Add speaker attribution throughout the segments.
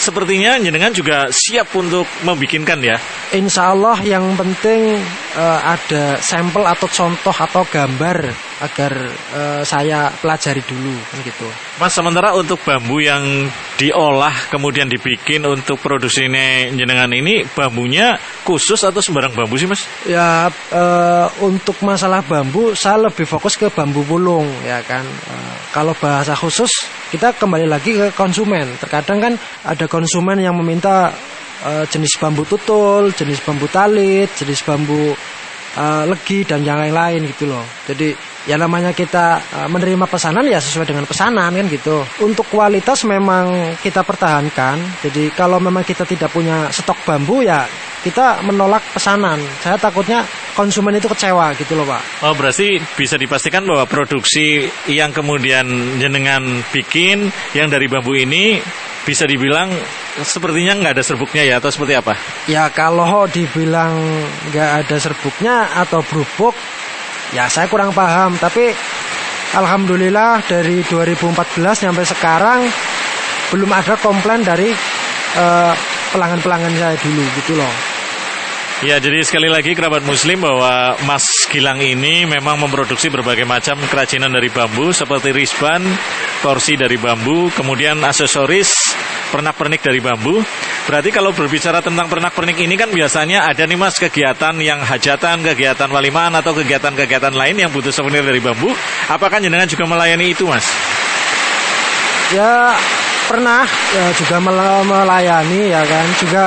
Speaker 1: sepertinya jenengan juga siap untuk membikinkan ya.
Speaker 2: Insya Allah yang penting ada sampel atau contoh atau gambar agar saya pelajari dulu kan gitu.
Speaker 1: Mas, sementara untuk bambu yang diolah kemudian dibikin untuk produksi ini jenengan ini, bambunya khusus atau sembarang bambu sih Mas?
Speaker 2: Ya untuk masalah bambu saya lebih fokus ke bambu pulung ya kan. Kalau bahasa khusus kita kembali lagi ke konsumen. Terkadang kan ada konsumen yang meminta jenis bambu tutul, jenis bambu talit, jenis bambu legi dan yang lain-lain gitu loh. Jadi ya namanya kita menerima pesanan ya sesuai dengan pesanan kan gitu. Untuk kualitas memang kita pertahankan. Jadi kalau memang kita tidak punya stok bambu ya kita menolak pesanan. Saya takutnya konsumen itu kecewa gitu loh Pak.
Speaker 1: Oh, berarti bisa dipastikan bahwa produksi yang kemudian jenengan bikin yang dari bambu ini bisa dibilang sepertinya nggak ada serbuknya ya, atau seperti apa?
Speaker 2: Ya kalau dibilang nggak ada serbuknya atau berubuk, ya saya kurang paham. Tapi alhamdulillah dari 2014 sampai sekarang belum ada komplain dari pelanggan-pelanggan saya dulu gitu loh.
Speaker 1: Ya, jadi sekali lagi kerabat muslim bahwa Mas Gilang ini memang memproduksi berbagai macam kerajinan dari bambu seperti risban, torsi dari bambu, kemudian aksesoris, pernak-pernik dari bambu. Berarti kalau berbicara tentang pernak-pernik ini kan biasanya ada nih Mas kegiatan yang hajatan, kegiatan walimaan atau kegiatan-kegiatan lain yang butuh souvenir dari bambu. Apakah jenengan juga melayani itu Mas?
Speaker 2: Ya pernah ya juga melayani ya kan. Juga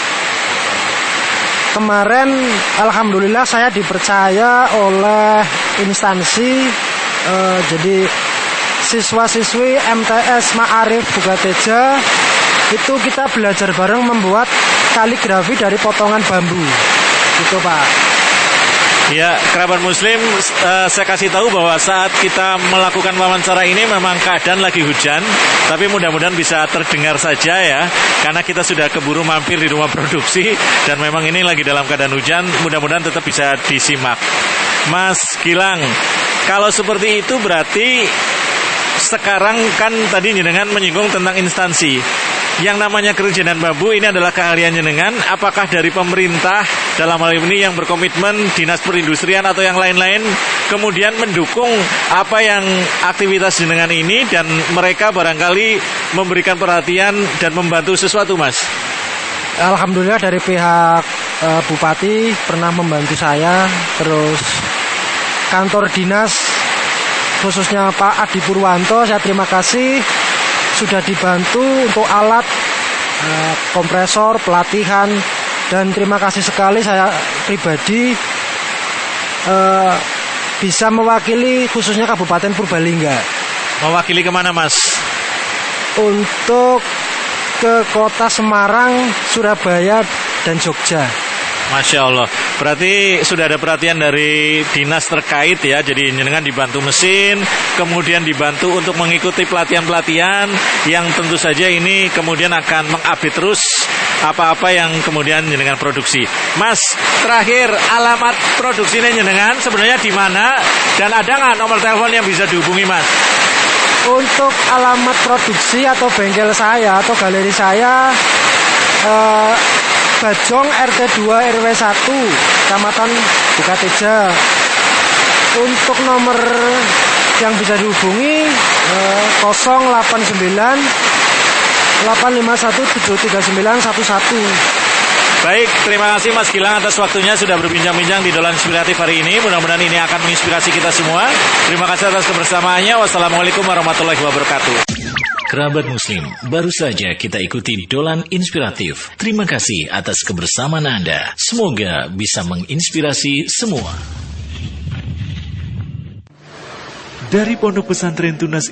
Speaker 2: kemarin alhamdulillah saya dipercaya oleh instansi, jadi siswa-siswi MTS Ma'arif Bukateja itu kita belajar bareng membuat kaligrafi dari potongan bambu gitu Pak.
Speaker 1: Ya, kerabat muslim, saya kasih tahu bahwa saat kita melakukan wawancara ini memang keadaan lagi hujan, tapi mudah-mudahan bisa terdengar saja ya, karena kita sudah keburu mampir di rumah produksi dan memang ini lagi dalam keadaan hujan, mudah-mudahan tetap bisa disimak. Mas Gilang, kalau seperti itu berarti sekarang kan tadi jenengan menyinggung tentang instansi. Yang namanya kerajinan bambu ini adalah keahlian jenengan. Apakah dari pemerintah dalam hal ini yang berkomitmen, dinas perindustrian atau yang lain-lain kemudian mendukung apa yang aktivitas jenengan ini dan mereka barangkali memberikan perhatian dan membantu sesuatu Mas?
Speaker 2: Alhamdulillah dari pihak Bupati pernah membantu saya. Terus kantor dinas khususnya Pak Adi Purwanto, saya terima kasih sudah dibantu untuk alat, kompresor, pelatihan, dan terima kasih sekali saya pribadi bisa mewakili khususnya Kabupaten Purbalingga.
Speaker 1: Mewakili kemana Mas?
Speaker 2: Untuk ke kota Semarang, Surabaya, dan Jogja.
Speaker 1: Masya Allah, berarti sudah ada perhatian dari dinas terkait ya. Jadi jenengan dibantu mesin, kemudian dibantu untuk mengikuti pelatihan-pelatihan yang tentu saja ini kemudian akan mengupdate terus apa-apa yang kemudian jenengan produksi. Mas, terakhir alamat produksinya jenengan sebenarnya di mana dan ada nggak nomor telepon yang bisa dihubungi Mas?
Speaker 2: Untuk alamat produksi atau bengkel saya atau galeri saya, Bajong RT 2 RW 1 Kecamatan Bukateja. Untuk nomor yang bisa dihubungi 089 851 73911.
Speaker 1: Baik, terima kasih Mas Gilang atas waktunya sudah berbincang-bincang di Dolan Inspiratif hari ini. Mudah-mudahan ini akan menginspirasi kita semua. Terima kasih atas kebersamaannya. Wassalamualaikum warahmatullahi wabarakatuh. Kerabat muslim, baru saja kita ikuti Dolan Inspiratif. Terima kasih atas kebersamaan Anda. Semoga bisa menginspirasi semua. Dari Pondok Pesantren Tunas